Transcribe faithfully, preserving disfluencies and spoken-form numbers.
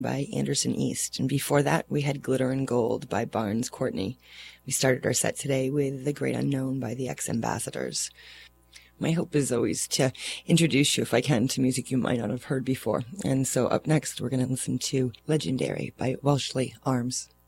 by Anderson East. And before that, we had Glitter and Gold by Barnes Courtney. We started our set today with The Great Unknown by the Ex-Ambassadors. My hope is always to introduce you, if I can, to music you might not have heard before. And so up next, we're going to listen to Legendary by Welshly Arms.